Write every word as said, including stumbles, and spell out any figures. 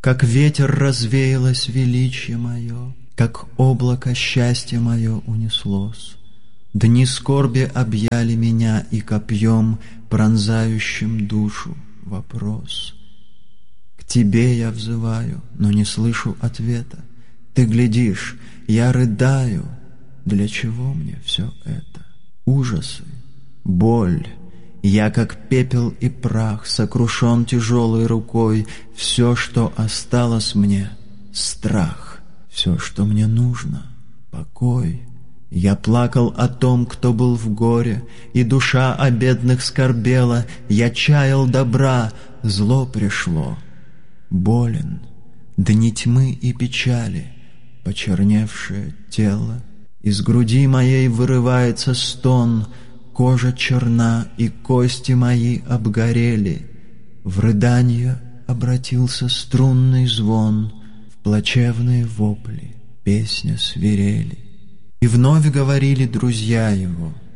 Как ветер развеялось величие мое, как облако счастье мое унеслось. Дни скорби объяли меня, и копьем, пронзающим душу, вопрос. К тебе я взываю, но не слышу ответа. Ты глядишь, я рыдаю. Для чего мне все это? Ужасы, боль. Я, как пепел и прах, сокрушен тяжелой рукой. Все, что осталось мне — страх. Все, что мне нужно — покой. Я плакал о том, кто был в горе, и душа о бедных скорбела. Я чаял добра, зло пришло. Болен, дни тьмы и печали, почерневшее тело. Из груди моей вырывается стон, кожа черна, и кости мои обгорели. В рыданье обратился струнный звон, в плачевные вопли песня свирели. И вновь говорили друзья его: